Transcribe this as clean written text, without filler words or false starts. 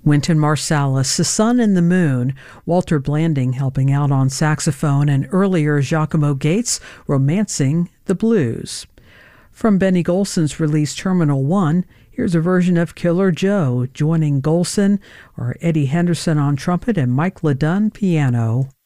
Wynton Marsalis, The Sun and the Moon, Walter Blanding helping out on saxophone, and earlier Giacomo Gates, Romancing the Blues. From Benny Golson's release Terminal One, here's a version of Killer Joe, joining Golson are Eddie Henderson on trumpet and Mike LeDunn piano.